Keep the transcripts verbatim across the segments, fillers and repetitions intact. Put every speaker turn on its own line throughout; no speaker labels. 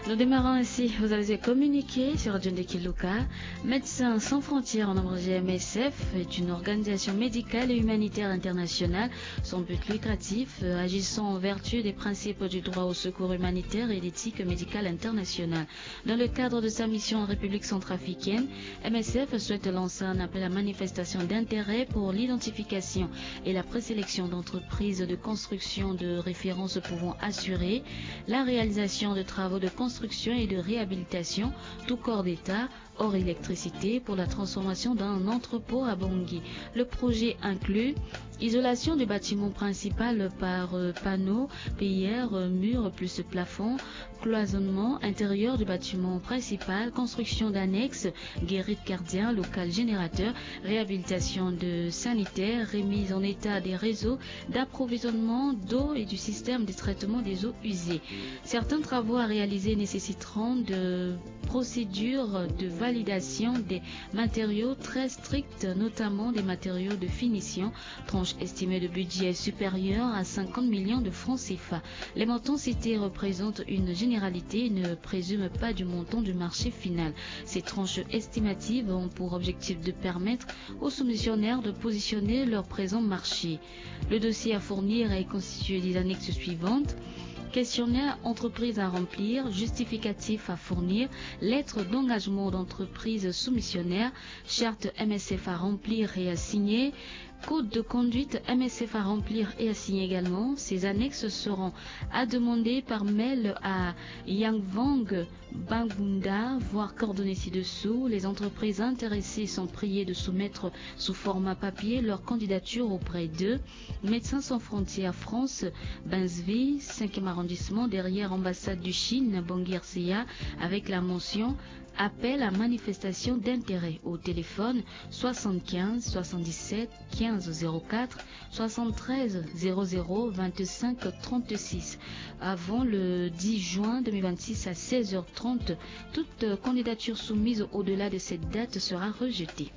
Nous démarrons ainsi, vous avez communiqué sur Radio Ndeki Luka. Médecins sans frontières en abrégé M S F est une organisation médicale et humanitaire internationale. Son but lucratif, euh, agissant en vertu des principes du droit au secours humanitaire et l'éthique médicale internationale. Dans le cadre de sa mission en République centrafricaine, M S F souhaite lancer un appel à manifestation d'intérêt pour l'identification et la présélection d'entreprises de construction de référence pouvant assurer la réalisation de travaux de construction et de réhabilitation, tout corps d'État, hors électricité, pour la transformation d'un entrepôt à Bangui. Le projet inclut isolation du bâtiment principal par euh, panneaux, P I R, euh, murs plus plafond, cloisonnement intérieur du bâtiment principal, construction d'annexes, guérite cardiaque, local générateur, réhabilitation de sanitaires, remise en état des réseaux d'approvisionnement d'eau et du système de traitement des eaux usées. Certains travaux à réaliser nécessiteront de procédures de validation des matériaux très strictes, notamment des matériaux de finition, tranche estimée de budget supérieure à cinquante millions de francs C F A. Les montants cités représentent une généralité et ne présument pas du montant du marché final. Ces tranches estimatives ont pour objectif de permettre aux soumissionnaires de positionner leur présent marché. Le dossier à fournir est constitué des annexes suivantes: questionnaire entreprise à remplir, justificatif à fournir, lettre d'engagement d'entreprise soumissionnaire, charte M S F à remplir et à signer, code de conduite M S F à remplir et à signer également. Ces annexes seront à demander par mail à Yangvang Bangunda, voire coordonnées ci-dessous. Les entreprises intéressées sont priées de soumettre sous format papier leur candidature auprès d'eux. Médecins sans frontières France, Bansvi, cinquième arrondissement, derrière ambassade du Chine, Bangui R C A, avec la mention appel à manifestation d'intérêt au téléphone soixante-quinze soixante-dix-sept quinze zéro quatre soixante-treize zéro zéro vingt-cinq trente-six avant le dix juin deux mille vingt-six à seize heures trente. Toute candidature soumise au-delà de cette date sera rejetée.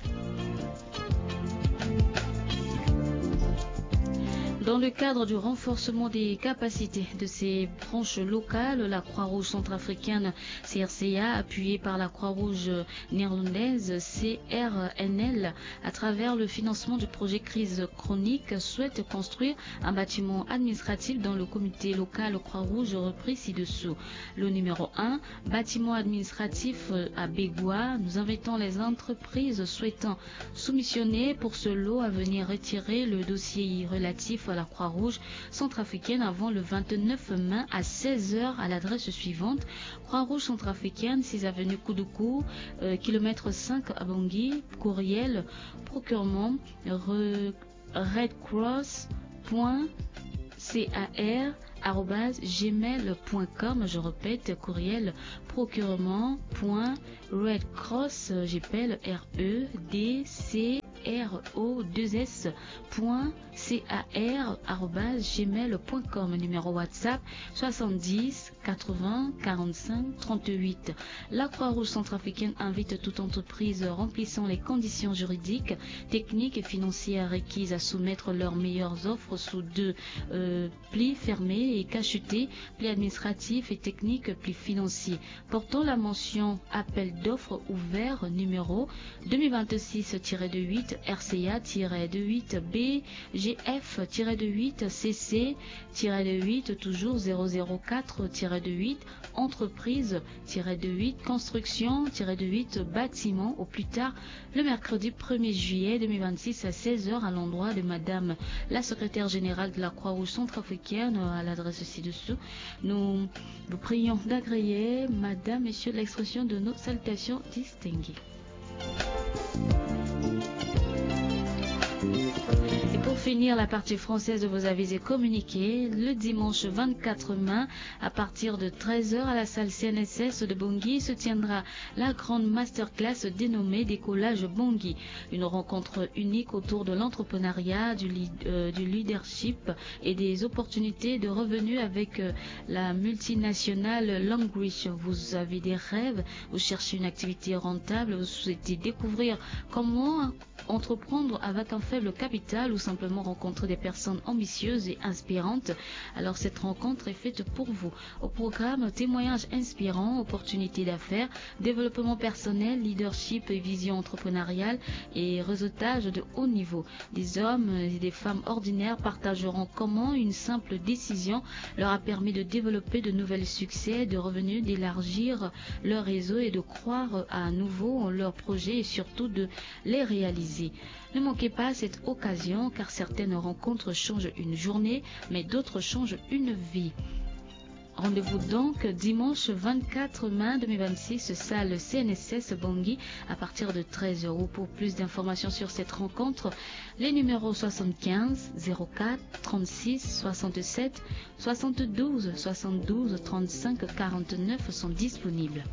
Dans le cadre du renforcement des capacités de ces branches locales, la Croix-Rouge centrafricaine C R C A, appuyée par la Croix-Rouge néerlandaise C R N L, à travers le financement du projet crise chronique, souhaite construire un bâtiment administratif dans le comité local Croix-Rouge repris ci-dessous. Le numéro un, bâtiment administratif à Bégoua. Nous invitons les entreprises souhaitant soumissionner pour ce lot à venir retirer le dossier relatif à la Croix-Rouge centrafricaine avant le vingt-neuf mai à seize heures à l'adresse suivante: Croix-Rouge centrafricaine, six avenue Koudoukou, euh, kilomètre cinq à Bangui, courriel procurement redcross.car arobase gmail point com. Je répète, courriel procurement.redcross, j'appelle R E D C R O deux S point car arobase gmail point com. Numéro WhatsApp soixante-dix quatre-vingts quarante-cinq trente-huit. La Croix-Rouge centrafricaine invite toute entreprise remplissant les conditions juridiques, techniques et financières requises à soumettre leurs meilleures offres sous deux euh, plis fermés et cachetés: pli administratif et technique, pli financier, portant la mention appel d'offres ouvert numéro deux mille vingt-six tiret huit R C A tiret huit B G F tiret huit C C tiret huit toujours zéro zéro quatre tiret huit entreprise tiret huit construction tiret huit bâtiment, au plus tard le mercredi premier juillet deux mille vingt-six à seize heures à l'endroit de Madame la secrétaire générale de la Croix-Rouge centrafricaine à l'adresse ci-dessous. Nous vous prions d'agréer, Madame, Messieurs, l'expression de nos salutations distinguées. Et pour finir la partie française de vos avis et communiqués, le dimanche vingt-quatre mai, à partir de treize heures à la salle C N S S de Bangui, se tiendra la grande masterclass dénommée Décollage Bangui. Une rencontre unique autour de l'entrepreneuriat, du, euh, du leadership et des opportunités de revenus avec euh, la multinationale Language. Vous avez des rêves, vous cherchez une activité rentable, vous souhaitez découvrir comment entreprendre avec un faible capital ou simplement comment rencontrer des personnes ambitieuses et inspirantes. Alors cette rencontre est faite pour vous. Au programme, témoignages inspirants, opportunités d'affaires, développement personnel, leadership et vision entrepreneuriale et réseautage de haut niveau. Des hommes et des femmes ordinaires partageront comment une simple décision leur a permis de développer de nouvelles succès, de revenus, d'élargir leur réseau et de croire à nouveau en leurs projets et surtout de les réaliser. Ne manquez pas cette occasion car certaines rencontres changent une journée mais d'autres changent une vie. Rendez-vous donc dimanche vingt-quatre mai deux mille vingt-six, salle C N S S Bangui à partir de treize euros. Pour plus d'informations sur cette rencontre, les numéros soixante-quinze zéro quatre trente-six soixante-sept soixante-douze soixante-douze trente-cinq quarante-neuf sont disponibles.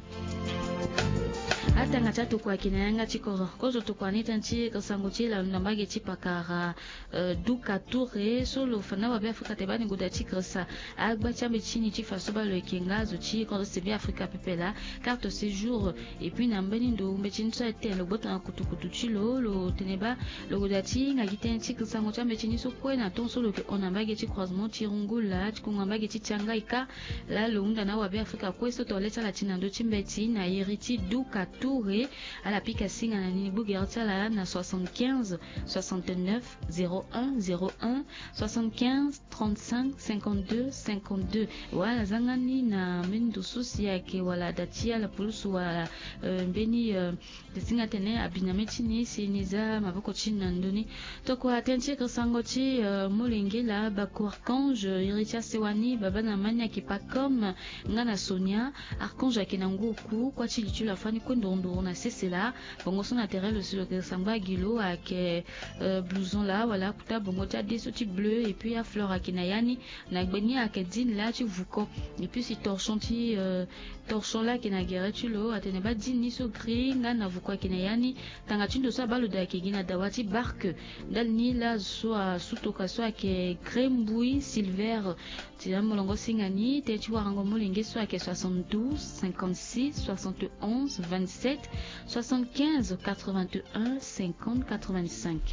Atanga chatu kwa kinayanga chiko kozo tukwanita nchi kasango chila nambage chipakara duka ture solo fana wa Afrika tebani guda chikrasa agba chambe chini chifa soba le kingazo chi quand c'est bien Afrika pepela carte séjour et puis nambeni ndo mbechinso ete lo bota kutukutu chilo lo teneba lo guda chi ngagite nchi kasango chambe chini so kwena ton solo ke onambage chi croisement chirungula chikungambage chi changaika la lo unda na wa Afrika kweso toleta la chinando chimbeti na iriti duka à la Picassing à la Nibugertala na soixante-quinze soixante-neuf zéro un zéro un soixante-quinze trente-cinq cinquante-deux cinquante-deux wala zangani na mendo susi yake wala datia la pulusu wala mbeni desinga tene abinametini siniza maboko china ndoni toko atenche kasangochi molengela bako archange iricha sewani baba na mania ki pas comme ngana Sonia archange akenangoku kwa chilichu la fani kwendo on a cessé là bongo son intérêt le sur que samba gilo avec blouson là voilà kuta bongo ta des outils bleus et puis à fleur à kinayani na gbeni à kedine là tu vuko et puis si torchon ti torchon là qui na guerre tu lo atene ba dini so gris ngana vuko kinayani tanga chindo sa balu da kigina dawati barque dal ni là soit sutoka soit que crème bouillie silver ti molongo singani te tu warango molinge soit que soixante-douze cinquante-six soixante et onze vingt-sept soixante-quinze quatre-vingt-un cinquante quatre-vingt-cinq.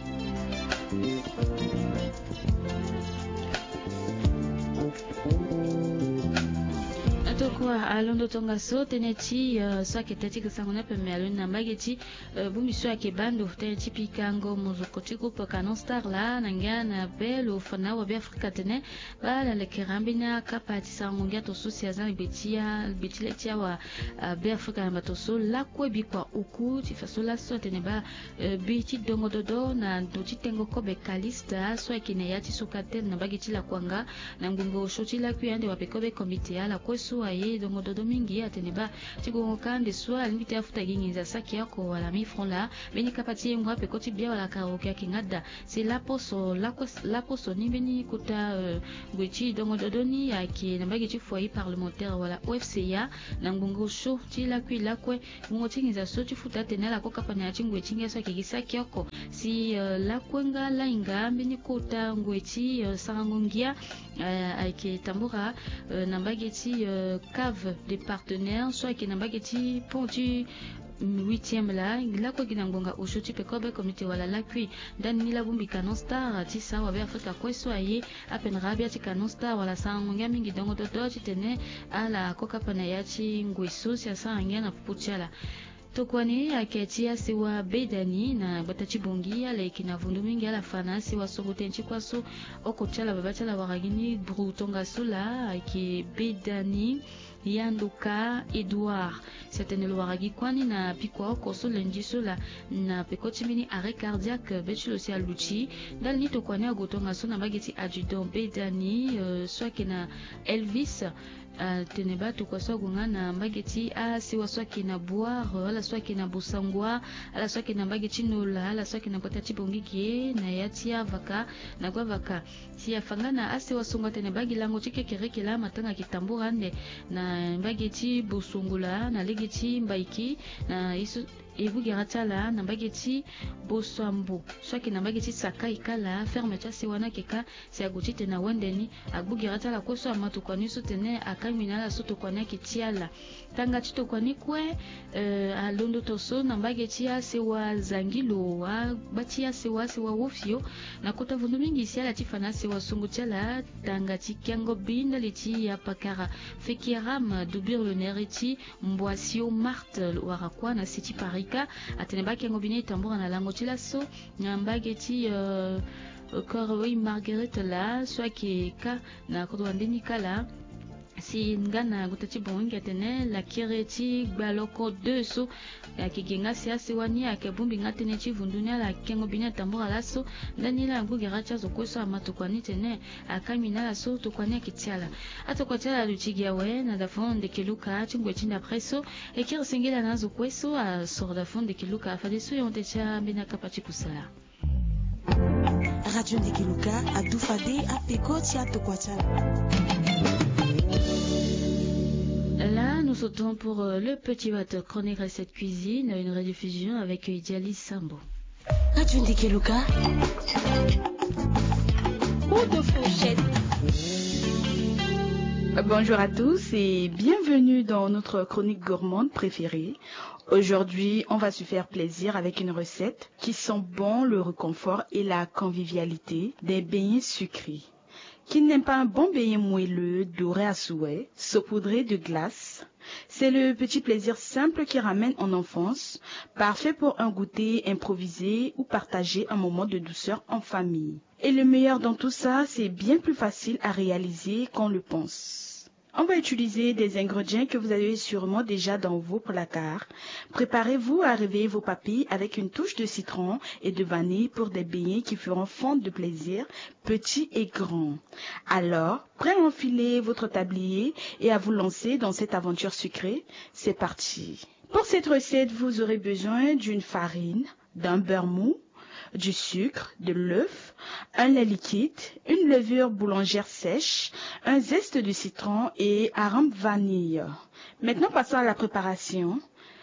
Kwa alondo tonga so teneti so ke tati kusangona pe me alona mageti bumi so ke bando teneti pikango muzokoti groupe Canon Star la nangana belo fana wa Afrika tene bala le kerambina kapati sangongia to sosia betia betiletia wa Afrika na to so la kwebi kwa uku ti fasola so tene ba biti dongo dodo na doti tengo kobe kalista so kine yati sokatel na bageti la kwanga na ngungo shoti la kuyande wa pekobe komite ala kweso aye dongo dodo mingi ateneba tigongo kande swa limite afuta gingiza saki yako wala mifron la beni kapati ngwa pe koti bia wala karaoke kingada c'est la poso la la poso ni beni kuta gwechi dongo dodo ni yake na bageti foyer parlementaire wala O F C A na ngungo show ti la kwi la kwe ngungo tingiza so ti futa tenela ko kapana ya chingwe chinga so kigisaki yako si la kwenga la inga beni kuta ngwechi sangongia ake tambura na bageti cave des partenaires soit qui n'a pas été pontu huitième là la quoi qui n'a ngonga ushoti pekobe comité wala la puis dan ni la bumbi Canon Star ti sa wa Afrika kwa soye apen rabia ti Canon Star wala sa ngonga mingi dongo dodo ti tene ala koka pana ya ti ngweso sia sa ngena puchala tokwani aketia siwa bedani na batachi bongi ala ikina vundu mingi ala fana siwa sobotenchi kwaso okochala babachala waragini brutonga sula ake bedani Yanduka Edouard certaines loaragi kwani na pikwa koso lendiso la na pekoti mini arrêt cardiaque bechulo si aluchi dal ni to kwani agotonga so na bageti adjudant bedani uh, soit kena Elvis Uh, teneba tukwaso gunga na mbageti a siwa swaki na boire ala swaki na busangwa ala swaki na mbageti nula ala swaki na pota chibongiki na yatia vaka na kwa vaka si afangana asiwa songa teneba gilango chike kerekela matanga kitambura nde na mbageti busungula na legeti mbaiki na isu ebu geratala nambageti boswambo swaki nambageti sakai kala ferme cha sewana keka se agutite na wendeni agbu geratala koso amatu kwani sutene akaminala soto kwani kitiala tanga chito kwani kwe uh, alondo toso nambageti ya sewa zangilo wa batia sewa sewa wofio na kota vundu mingi siala tifana sewa sungu chala tanga chikiango binda liti ya pakara fekiram dubir le neriti mbwasio marte warakwa na siti parika atenebaki yango bine tambura na lango chilaso nambageti uh, koroi marguerite la swaki ka na kodwandeni kala si ngana gutati bongi atene la kireti baloko deux so akigenga siasi wani akebumbi ngatene chivundunya la kengo bine tambura laso ndani la nguge racha zokoso amatu kwani tene akamina la so to kwani akitiala atokwatiala luchigia we na dafon de kiluka chingwe chinda preso ekir singela nazo kweso a sor dafon de kiluka afadeso yontecha mbina kapachi kusala
Radio Ndekiluka a Doufadé a Pekoti a Tokwatiala.
Là, nous sautons pour euh, le petit bateau chronique recette cuisine, une rediffusion avec Idialis Sambo.
Radio Ndekiluka. Ou de fourchette.
Bonjour à tous et bienvenue dans notre chronique gourmande préférée. Aujourd'hui, on va se faire plaisir avec une recette qui sent bon le réconfort et la convivialité des beignets sucrés. Qui n'aime pas un bon beignet moelleux, doré à souhait, saupoudré de glace? C'est le petit plaisir simple qui ramène en enfance, parfait pour un goûter improvisé ou partager un moment de douceur en famille. Et le meilleur dans tout ça, c'est bien plus facile à réaliser qu'on le pense. On va utiliser des ingrédients que vous avez sûrement déjà dans vos placards. Préparez-vous à réveiller vos papilles avec une touche de citron et de vanille pour des beignets qui feront fondre de plaisir, petits et grands. Alors, prêt à enfiler votre tablier et à vous lancer dans cette aventure sucrée? C'est parti! Pour cette recette, vous aurez besoin d'une farine, d'un beurre mou, du sucre, de l'œuf, un lait liquide, une levure boulangère sèche, un zeste de citron et arôme vanille. Maintenant, passons à la préparation.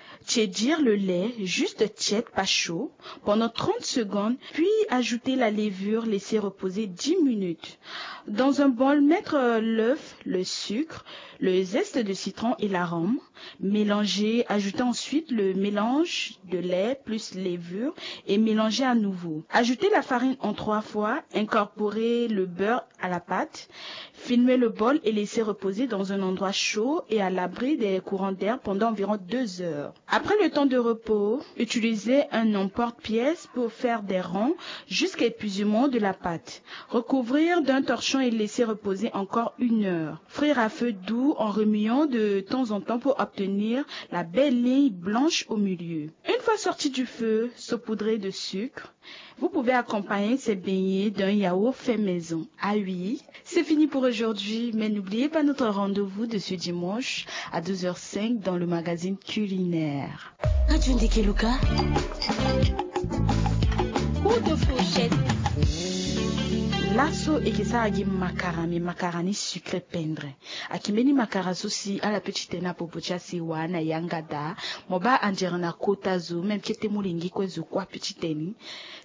Tiédir le lait, juste tiède, pas chaud, pendant trente secondes, puis ajouter la levure, laisser reposer dix minutes. Dans un bol, mettre l'œuf, le sucre, le zeste de citron et l'arôme. Mélanger, ajouter ensuite le mélange de lait plus levure et mélanger à nouveau. Ajouter la farine en trois fois, incorporer le beurre à la pâte, filmer le bol et laisser reposer dans un endroit chaud et à l'abri des courants d'air pendant environ deux heures. Après le temps de repos, utilisez un emporte-pièce pour faire des ronds jusqu'à épuisement de la pâte. Recouvrir d'un torchon et laisser reposer encore une heure. Frire à feu doux en remuant de temps en temps pour obtenir la belle ligne blanche au milieu. Une fois sorti du feu, saupoudrez de sucre. Vous pouvez accompagner ces beignets d'un yaourt fait maison. Ah oui, c'est fini pour aujourd'hui, mais n'oubliez pas notre rendez-vous de ce dimanche à douze heures cinq dans le magazine culinaire.
Radio Ndekiluka. Ou de fourchette.
Lasso ekisaragi makarami makarani sucré pendre. Akimeni makaraso si à la petite na popocha si wana yangada moba anjerana kotazo même kete mulingi kwezo kwa petite ni.